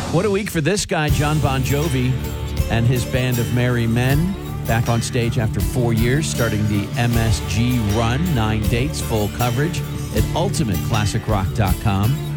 What a week for this guy, John Bon Jovi, and his band of merry men. Back on stage after 4 years, starting the MSG run. 9 dates, full coverage at ultimateclassicrock.com.